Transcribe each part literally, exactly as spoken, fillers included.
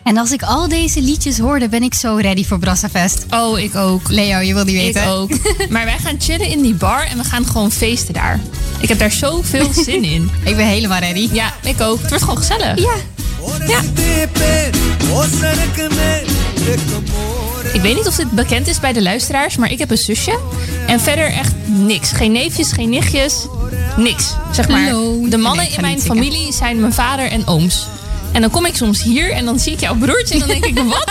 En als ik al deze liedjes hoorde, ben ik zo ready voor Brassafest. Oh, ik ook. Leo, je wil niet weten. Ik ook. Maar wij gaan chillen in die bar en we gaan gewoon feesten daar. Ik heb daar zoveel zin in. Ik ben helemaal ready. Ja, ik ook. Het wordt gewoon gezellig. Ja. Ja. Ik weet niet of dit bekend is bij de luisteraars, maar ik heb een zusje. En verder echt niks. Geen neefjes, geen nichtjes. Niks, zeg maar. Hallo. De mannen Nee, ik in ga mijn niet zingen. familie zijn mijn vader en ooms. En dan kom ik soms hier en dan zie ik jouw broertje en dan denk ik, wat?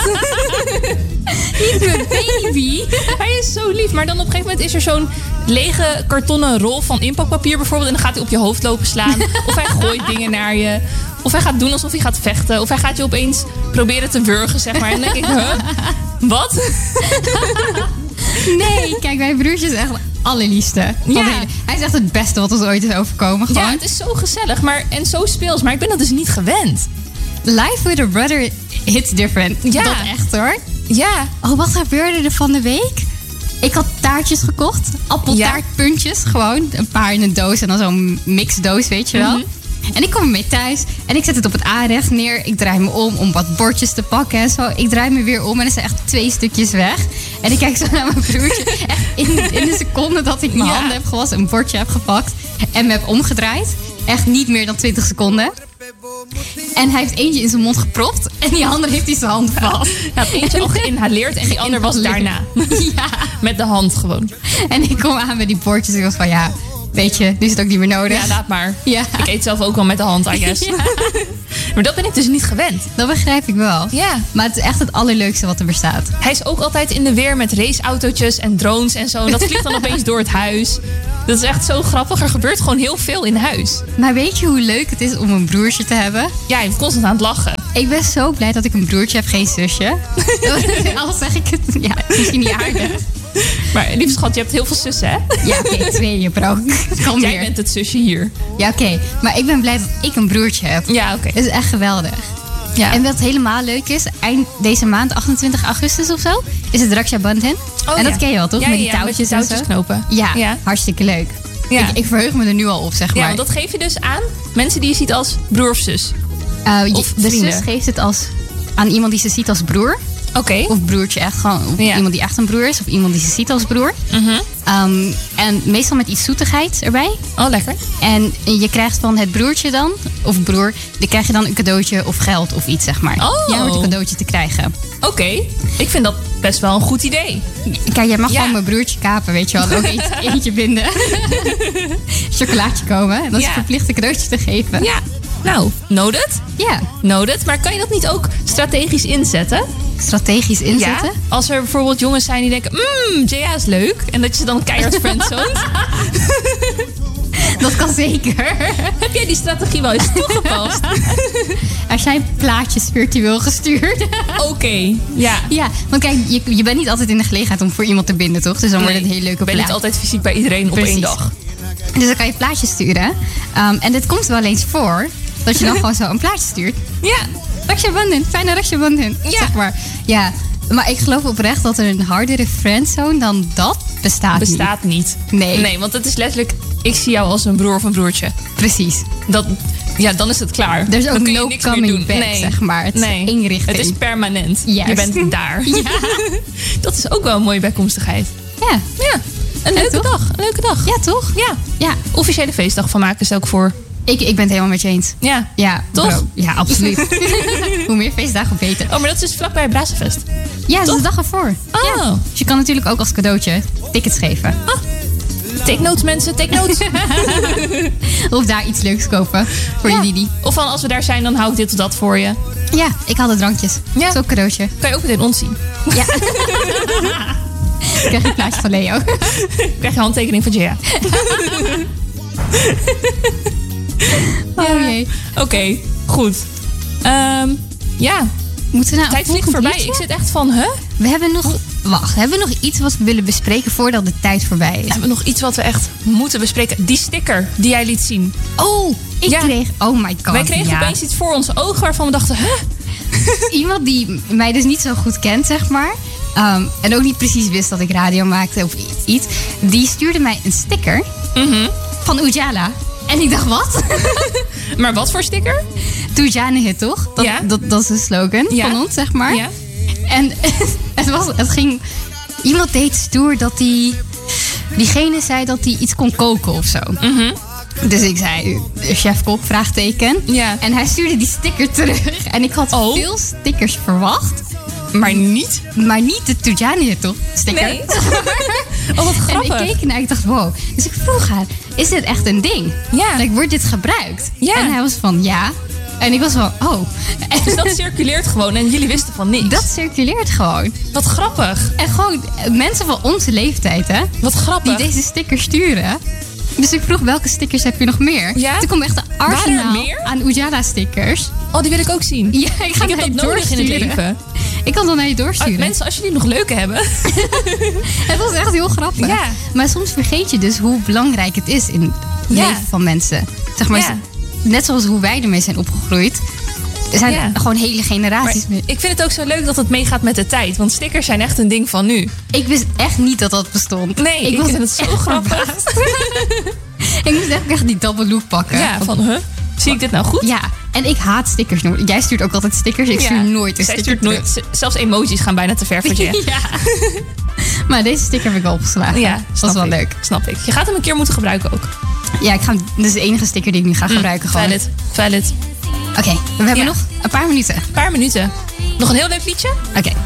Lieve baby. Hij is zo lief. Maar dan op een gegeven moment is er zo'n lege kartonnen rol van inpakpapier bijvoorbeeld. En dan gaat hij op je hoofd lopen slaan. Of hij gooit dingen naar je. Of hij gaat doen alsof hij gaat vechten. Of hij gaat je opeens proberen te wurgen, zeg maar. En dan denk ik, huh? Wat? Nee, kijk, mijn broertje is echt het allerliefste. Van Ja. de hele- Hij is echt het beste wat ons ooit is overkomen. Gewoon. Ja, het is zo gezellig maar, en zo speels. Maar ik ben dat dus niet gewend. Life with a brother hits different. Ja. Dat echt hoor. Ja. Oh, wat gebeurde er van de week? Ik had taartjes gekocht. Appeltaartpuntjes. Gewoon een paar in een doos. En dan zo'n mixdoos, weet je wel. Mhm. En ik kom ermee thuis. En ik zet het op het aanrecht neer. Ik draai me om om wat bordjes te pakken en zo. Ik draai me weer om en er zijn echt twee stukjes weg. En ik kijk zo naar mijn broertje. Echt in, in de seconde dat ik mijn Ja. handen heb gewassen, een bordje heb gepakt. En me heb omgedraaid. Echt niet meer dan twintig seconden. En hij heeft eentje in zijn mond gepropt. En die andere heeft hij zijn hand vast. Hij had eentje al geïnhaleerd en die ander was daarna. Ja. Met de hand gewoon. En ik kom aan met die bordjes. En ik was van ja, weet je, nu is het ook niet meer nodig. Ja, laat maar. Ja. Ik eet zelf ook wel met de hand, I guess. Ja. Maar dat ben ik dus niet gewend. Dat begrijp ik wel. Ja. Maar het is echt het allerleukste wat er bestaat. Hij is ook altijd in de weer met raceautootjes en drones en zo. En dat vliegt dan opeens door het huis. Dat is echt zo grappig. Er gebeurt gewoon heel veel in huis. Maar weet je hoe leuk het is om een broertje te hebben? Ja, je bent constant aan het lachen. Ik ben zo blij dat ik een broertje heb, geen zusje. Al zeg ik het, ja, misschien niet aardig. Maar lieve schat, je hebt heel veel zussen, hè? Ja, oké, okay, tweeën, bro. Kom Jij weer. bent het zusje hier. Ja, oké. Okay. Maar ik ben blij dat ik een broertje heb. Ja, oké. Dat is echt geweldig. Ja. En wat helemaal leuk is, eind deze maand, achtentwintig augustus of zo, is het Raksha Bandhan. Oh, en dat ja. ken je wel, toch? Ja, met die ja, touwtjes, met die touwtjes en zo. knopen. Ja, Ja. hartstikke leuk. Ja. Ik, ik verheug me er nu al op, zeg maar. Ja, want dat geef je dus aan mensen die je ziet als broer of zus. Uh, je- of de vrienden. zus geeft het als, aan iemand die ze ziet als broer. Oké. Of broertje echt gewoon. Of Ja. iemand die echt een broer is. Of iemand die ze ziet als broer. Mhm. Um, en meestal met iets zoetigheid erbij. Oh, lekker. En je krijgt van het broertje dan, of broer, dan krijg je dan een cadeautje of geld of iets, zeg maar. Oh. Jij hoort een cadeautje te krijgen. Oké. Ik vind dat best wel een goed idee. Kijk, jij mag Ja. gewoon mijn broertje kapen, weet je wel. En ook eentje, eentje binden. Chocolaatje komen. En dan is Ja. het verplicht een cadeautje te geven. Ja. Nou, noted. Ja. Noted. Maar kan je dat niet ook strategisch inzetten? Strategisch inzetten. Ja. Als er bijvoorbeeld jongens zijn die denken, mmm, J A is leuk. En dat je ze dan keihard friendzoned. Dat kan zeker. Heb jij die strategie wel eens toegepast? Er zijn plaatjes virtueel gestuurd. Oké. Ja. Ja, want kijk, je, je bent niet altijd in de gelegenheid om voor iemand te binden, toch? Dus dan wordt het een hele leuke Ik ben niet plaat. altijd fysiek bij iedereen op Precies. één dag. Dus dan kan je plaatjes sturen. Um, en dit komt wel eens voor, dat je dan gewoon zo een plaatje stuurt. Ja. Raksha Bandhan, fijne Raksha Bandhan. Ja. Zeg maar. Ja, maar ik geloof oprecht dat er een hardere friendzone dan dat bestaat, Bestaat niet. Nee. Nee, want het is letterlijk, ik zie jou als een broer of een broertje. niet. Precies. Dat, ja, dan is het klaar. Er is Dan ook kun je no niks meer coming doen. back, Nee. zeg maar. Het is Nee. één richting. Het is permanent. Juist. Je bent daar. Ja. Dat is ook wel een mooie bijkomstigheid. Ja. Ja, een leuke toch? dag. Een leuke dag. Ja, toch? Ja. Ja. Officiële feestdag van maken stel ik voor. Ik, ik ben het helemaal met je eens. Ja. Ja, Toch? bro. Ja, absoluut. Hoe meer feestdagen, hoe beter. Oh, maar dat is dus vlakbij Brazenfest. Ja, dat is de dag ervoor. Oh. Ja. Dus je kan natuurlijk ook als cadeautje tickets geven. Take notes, mensen. Take notes. Of daar iets leuks kopen voor Ja. je Didi. Of van als we daar zijn, dan hou ik dit of dat voor je. Ja, ik haal de drankjes. Ja. Dat is ook een cadeautje. Kan je ook meteen ons zien. Ja. Ik krijg een plaatje van Leo. Krijg je een handtekening van Jaya. Oh jee. Oké, goed. Ehm, ja, Moeten we nou tijd een vliegt volgend voorbij. liedje? Ik zit echt van, huh? We hebben nog... Wacht, hebben we nog iets wat we willen bespreken voordat de tijd voorbij is? Hebben we nog iets wat we echt moeten bespreken? Die sticker die jij liet zien. Oh, ik Ja. kreeg... Oh my god. Wij kregen ja. opeens iets voor onze ogen waarvan we dachten, huh? Iemand die mij dus niet zo goed kent, zeg maar. Um, en ook niet precies wist dat ik radio maakte of i- iets. Die stuurde mij een sticker Mhm. van Ujala. En ik dacht, wat? Maar wat voor sticker? Toejane hit, toch? Dat, Ja. dat, dat is de slogan Ja. van ons, zeg maar. Ja. En het, was, het ging... Iemand deed stoer dat die... Diegene zei dat hij iets kon koken of zo. Mhm. Dus ik zei, chef-kok, vraagteken. Ja. En hij stuurde die sticker terug. En ik had Oh. veel stickers verwacht. Maar niet? Maar niet de Toejane toch? Sticker. Nee. Oh, wat En grappig. ik keek ernaar en ik dacht, wow. Dus ik vroeg haar, is dit echt een ding? Ja. Like, wordt dit gebruikt? Ja. En hij was van, ja. En ik was van, oh. En Dus dat circuleert gewoon en jullie wisten van niks. dat circuleert gewoon. Wat grappig. En gewoon eh, mensen van onze leeftijd, hè. Wat grappig. Die deze stickers sturen. Dus ik vroeg, welke stickers heb je nog meer? Ja? Toen kwam echt een Waren er arsenaal meer? aan Ujala-stickers. Oh, die wil ik ook zien. Ja, ik ga Ik heb naar je dat nodig in het doorsturen. leven. Ik kan dan naar je Ah, doorsturen. mensen, als jullie nog leuke hebben. Het was echt heel grappig. Ja. Maar soms vergeet je dus hoe belangrijk het is in het Ja. leven van mensen. Zeg maar, Ja. net zoals hoe wij ermee zijn opgegroeid. Er zijn Ja. gewoon hele Maar generaties mee. ik vind het ook zo leuk dat het meegaat met de tijd. Want stickers zijn echt een ding van nu. Ik wist echt niet dat dat bestond. Nee, ik, was vind het zo echt grappig. verbaasd. Ik moest echt, echt die double look pakken. Ja, van, huh? Zie ik dit nou goed? Ja, en ik haat stickers. Jij stuurt ook altijd stickers. Ik stuur Ja. nooit een Zij sticker stuurt nooit. z- Zelfs emojis gaan bijna te ver voor je. terug. Ja. Maar deze sticker heb ik wel opgeslagen. Ja, dat snap is wel ik. leuk. Snap ik. Je gaat hem een keer moeten gebruiken ook. Ja, ik ga, dit is de enige sticker die ik nu ga gebruiken. Gewoon. Valid. Valid. Oké, we hebben Ja. nog een paar minuten. Een paar minuten. Nog een heel leuk liedje? Oké.